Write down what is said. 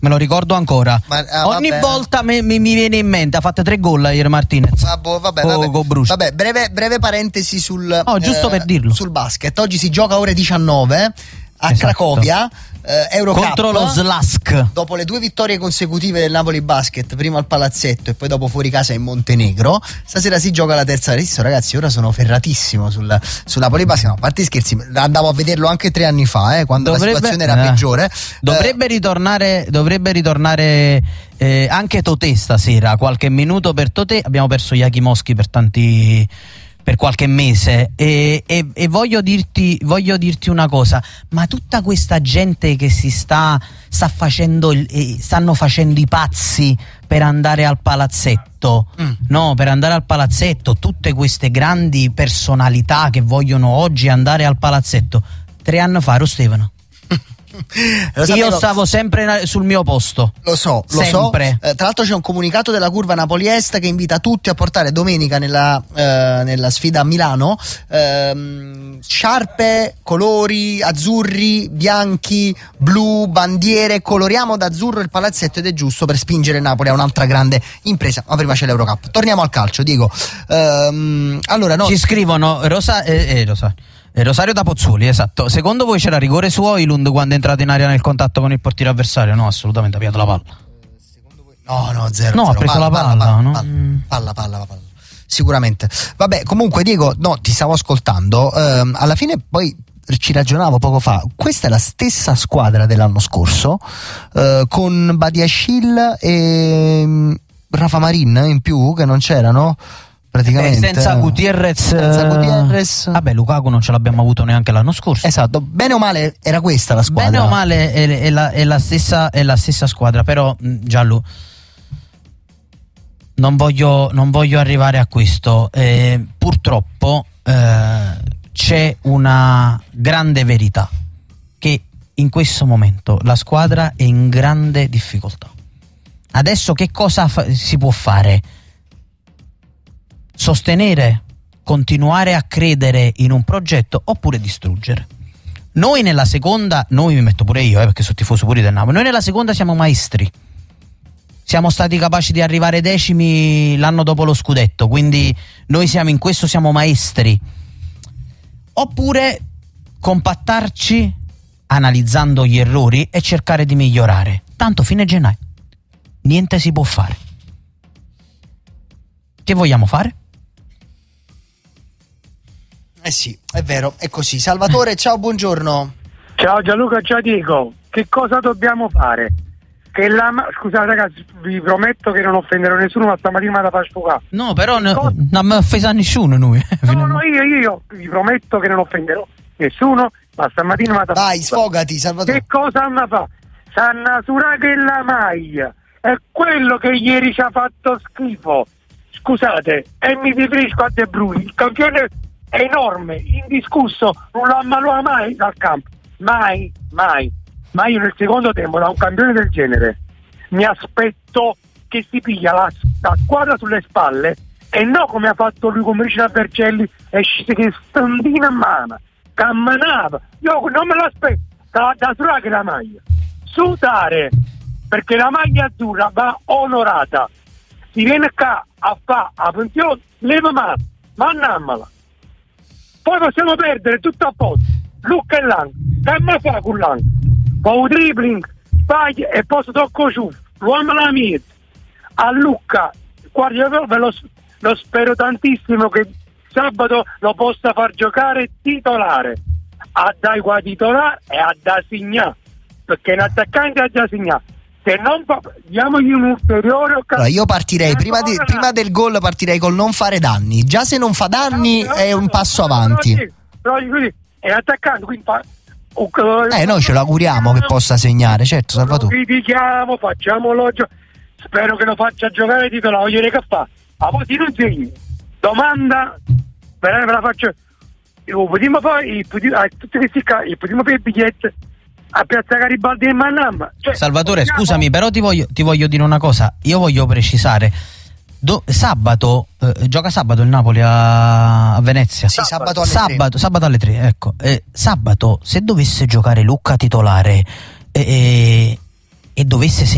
Me lo ricordo ancora. Ogni volta mi viene in mente, ha fatto 3 gol ieri Martinez. Vabbè, breve parentesi sul giusto per dirlo. Sul basket. Oggi si gioca ore 19 a Cracovia, Eurocup, contro lo Slask. Dopo le 2 vittorie consecutive del Napoli Basket, prima al Palazzetto e poi dopo fuori casa in Montenegro, stasera si gioca la terza. Ragazzi, ora sono ferratissimo sul Napoli Basket. No, a parte scherzi, andavo a vederlo anche 3 anni fa, quando la situazione era peggiore. Dovrebbe ritornare anche Totè stasera, qualche minuto per Totè. Abbiamo perso Jakimowski per qualche mese e voglio dirti una cosa, ma tutta questa gente che stanno facendo i pazzi per andare al palazzetto, tutte queste grandi personalità che vogliono oggi andare al palazzetto, 3 anni fa ero Stefano. Io stavo sempre sul mio posto. Lo so. Tra l'altro c'è un comunicato della Curva Napoli Est che invita tutti a portare domenica nella sfida a Milano sciarpe, colori azzurri, bianchi, blu, bandiere. Coloriamo d'azzurro il palazzetto ed è giusto per spingere Napoli a un'altra grande impresa. Ma prima c'è l'Eurocup. Torniamo al calcio, dico. Ci scrivono Rosario da Pozzuoli, esatto. Secondo voi c'era rigore su Højlund quando è entrato in area nel contatto con il portiere avversario? No, assolutamente, ha pigliato la palla. No, zero. No, ha preso la palla. Palla. Sicuramente. Vabbè, comunque Diego, ti stavo ascoltando. Alla fine poi ci ragionavo poco fa. Questa è la stessa squadra dell'anno scorso, con Badiashile e Rafa Marin in più, che non c'erano. Praticamente senza Gutierrez. Vabbè, Lukaku non ce l'abbiamo avuto neanche l'anno scorso. Esatto, bene o male era questa la squadra. Bene o male è la stessa squadra, però Giallo non voglio arrivare a questo. Purtroppo c'è una grande verità, che in questo momento la squadra è in grande difficoltà. Adesso che cosa si può fare? Sostenere, continuare a credere in un progetto oppure distruggere. Noi nella seconda, mi metto pure io perché sono tifoso pure del Napoli, noi nella seconda siamo maestri, siamo stati capaci di arrivare 10º l'anno dopo lo scudetto, quindi noi siamo maestri. Oppure compattarci analizzando gli errori e cercare di migliorare, tanto fine gennaio niente si può fare. Che vogliamo fare? Sì, è vero, è così. Salvatore, ciao, buongiorno. Ciao Gianluca, ciao Diego. Che cosa dobbiamo fare? Scusate ragazzi, vi prometto che non offenderò nessuno, ma stamattina da far sfogare. No, però non mi ha offeso a nessuno noi. No, io vi prometto che non offenderò nessuno, ma stamattina da far Vai, sfogati, Salvatore. Che cosa hanno fatto? Sanna Surà che la maglia è quello che ieri ci ha fatto schifo. Scusate, e mi riferisco a De Bruyne, il campione è enorme, indiscusso, non lo ammalò mai dal campo, mai. Ma io nel secondo tempo, da un campione del genere, mi aspetto che si piglia la squadra sulle spalle e non come ha fatto lui con Maurizio Bercelli, e scese che standina a mano, camminava. Io non me l'aspetto, da Surà che la maglia. Sudare, perché la maglia azzurra va onorata. Si viene qua a fare la pensione, leva mano, mannammela. Poi possiamo perdere tutto a posto. Lucca e Lang, che mi fa con Lang? Con un dribbling, sbaglia e poi tocco ciuffo. L'uomo la mia. A Lucca, guarda, lo spero tantissimo che sabato lo possa far giocare titolare. A dai qua titolare e a da segnare. Perché un attaccante ha già segnato. Se non diamogli un ulteriore occasione. Allora, io partirei prima del gol, partirei col non fare danni. Già se non fa danni è un passo avanti. Però è attaccante, quindi noi ce lo auguriamo che possa segnare, certo, Salvatore. Lo critichiamo, facciamo elogio. Spero che lo faccia giocare titolare. Voglio dire che fa. Ma poi si non segni. Domanda, ve la faccio. Potremmo poi tutti questi casi, potremmo per il biglietto a Piazza Garibaldi e Manama. Salvatore, scusami, però ti voglio dire una cosa. Io voglio precisare. Sabato gioca sabato il Napoli a Venezia. Sì, sabato alle 3, ecco. Sabato, se dovesse giocare Lucca titolare e dovesse